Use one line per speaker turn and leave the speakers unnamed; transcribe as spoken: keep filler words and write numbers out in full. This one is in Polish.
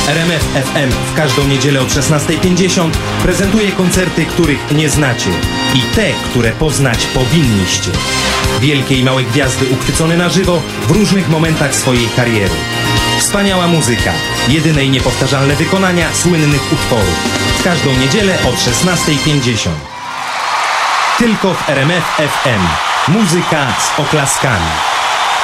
R M F F M w każdą niedzielę od szesnastej pięćdziesiąt prezentuje koncerty, których nie znacie i te, które poznać powinniście. Wielkie i małe gwiazdy uchwycone na żywo w różnych momentach swojej kariery. Wspaniała muzyka, jedyne i niepowtarzalne wykonania słynnych utworów. W każdą niedzielę od szesnastej pięćdziesiąt. Tylko w R M F F M. Muzyka z oklaskami.